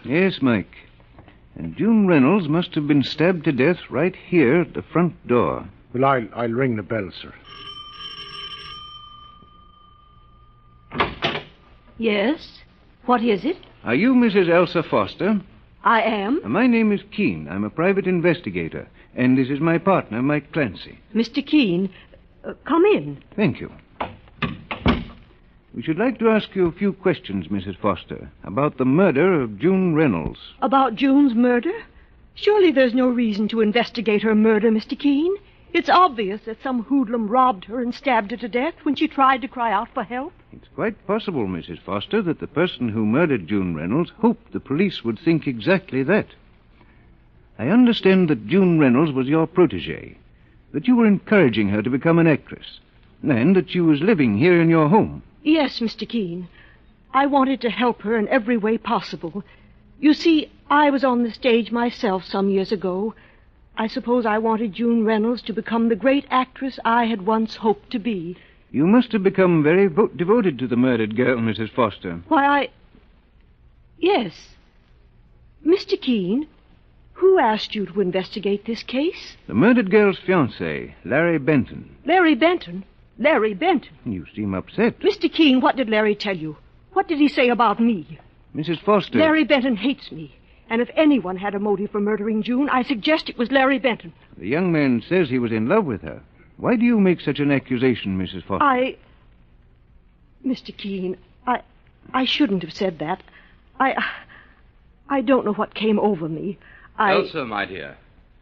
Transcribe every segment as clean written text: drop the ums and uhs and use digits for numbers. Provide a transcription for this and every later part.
Yes, Mike. And June Reynolds must have been stabbed to death right here at the front door. Well, I'll ring the bell, sir. Yes? What is it? Are you Mrs. Elsa Foster? I am. My name is Keene. I'm a private investigator. And this is my partner, Mike Clancy. Mr. Keene, come in. Thank you. We should like to ask you a few questions, Mrs. Foster, about the murder of June Reynolds. About June's murder? Surely there's no reason to investigate her murder, Mr. Keene. It's obvious that some hoodlum robbed her and stabbed her to death when she tried to cry out for help. It's quite possible, Mrs. Foster, that the person who murdered June Reynolds hoped the police would think exactly that. I understand that June Reynolds was your protégée, that you were encouraging her to become an actress, and that she was living here in your home. Yes, Mr. Keene. I wanted to help her in every way possible. You see, I was on the stage myself some years ago. I suppose I wanted June Reynolds to become the great actress I had once hoped to be. You must have become very devoted to the murdered girl, Mrs. Foster. Why, Yes. Mr. Keene, who asked you to investigate this case? The murdered girl's fiancé, Larry Benton. Larry Benton? Larry Benton? You seem upset. Mr. Keene, what did Larry tell you? What did he say about me? Mrs. Foster. Larry Benton hates me. And if anyone had a motive for murdering June, I suggest it was Larry Benton. The young man says he was in love with her. Why do you make such an accusation, Mrs. Foster? Mr. Keene, I shouldn't have said that. I don't know what came over me. Elsa, my dear.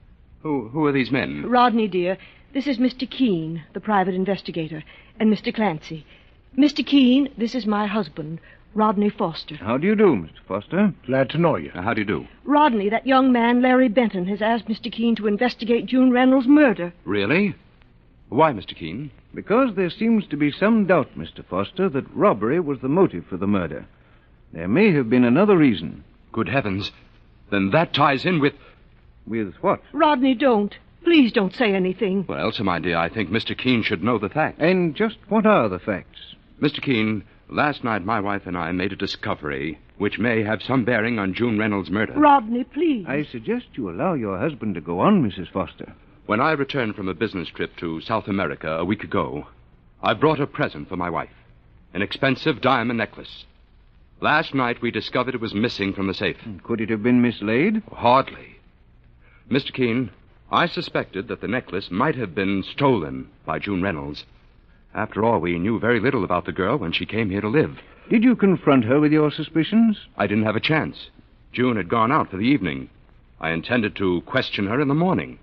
Who are these men? Rodney, dear, this is Mr. Keene, the private investigator, and Mr. Clancy. Mr. Keene, this is my husband, Rodney Foster. How do you do, Mr. Foster? Glad to know you. How do you do? Rodney, that young man, Larry Benton, has asked Mr. Keene to investigate June Reynolds' murder. Really? Why, Mr. Keene? Because there seems to be some doubt, Mr. Foster, that robbery was the motive for the murder. There may have been another reason. Good heavens. Then that ties in with... With what? Rodney, don't. Please don't say anything. Well, Elsa, my dear, I think Mr. Keene should know the facts. And just what are the facts? Mr. Keene, last night my wife and I made a discovery which may have some bearing on June Reynolds' murder. Rodney, please. I suggest you allow your husband to go on, Mrs. Foster. When I returned from a business trip to South America a week ago, I brought a present for my wife, an expensive diamond necklace. Last night we discovered it was missing from the safe. Could it have been mislaid? Hardly. Mr. Keene, I suspected that the necklace might have been stolen by June Reynolds. After all, we knew very little about the girl when she came here to live. Did you confront her with your suspicions? I didn't have a chance. June had gone out for the evening. I intended to question her in the morning.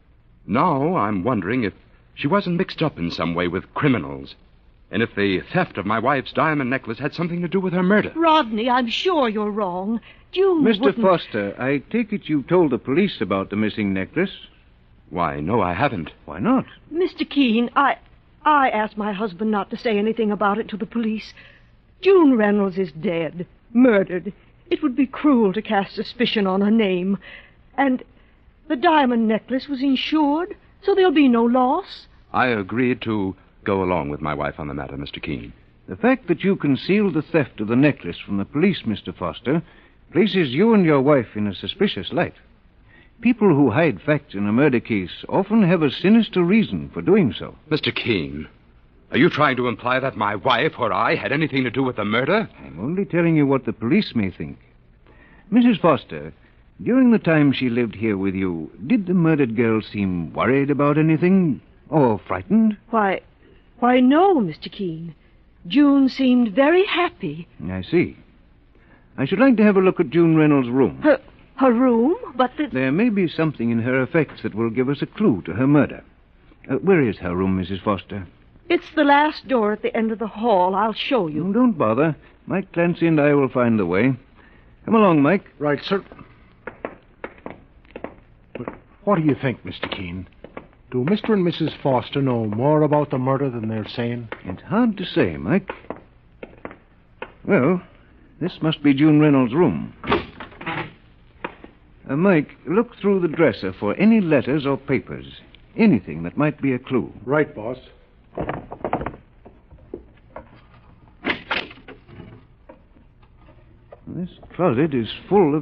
Now I'm wondering if she wasn't mixed up in some way with criminals, and if the theft of my wife's diamond necklace had something to do with her murder. Rodney, I'm sure you're wrong. June Mr. wouldn't... Foster, I take it you told the police about the missing necklace? Why, no, I haven't. Why not? Mr. Keene, I asked my husband not to say anything about it to the police. June Reynolds is dead, murdered. It would be cruel to cast suspicion on her name. And the diamond necklace was insured, so there'll be no loss. I agreed to go along with my wife on the matter, Mr. Keene. The fact that you concealed the theft of the necklace from the police, Mr. Foster, places you and your wife in a suspicious light. People who hide facts in a murder case often have a sinister reason for doing so. Mr. Keene, are you trying to imply that my wife or I had anything to do with the murder? I'm only telling you what the police may think. Mrs. Foster, during the time she lived here with you, did the murdered girl seem worried about anything? Or frightened? Why, no, Mr. Keene. June seemed very happy. I see. I should like to have a look at June Reynolds' room. Her room? But There may be something in her effects that will give us a clue to her murder. Where is her room, Mrs. Foster? It's the last door at the end of the hall. I'll show you. Oh, don't bother. Mike Clancy and I will find the way. Come along, Mike. Right, sir. But what do you think, Mr. Keene? Do Mr. and Mrs. Foster know more about the murder than they're saying? It's hard to say, Mike. Well, this must be June Reynolds' room. Mike, look through the dresser for any letters or papers. Anything that might be a clue. Right, boss. This closet is full of